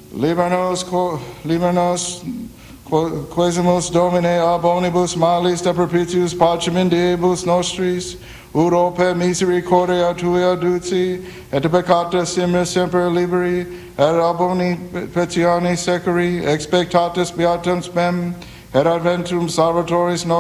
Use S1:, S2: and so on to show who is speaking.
S1: Livernos quesimus Domine ab omnibus malis de perpetuus pacem in diebus nostris, uro per misericordia tua duci, et peccata semper liberi, et ab omni petione securi, expectatis beatum spem, et adventum salvatoris nostris,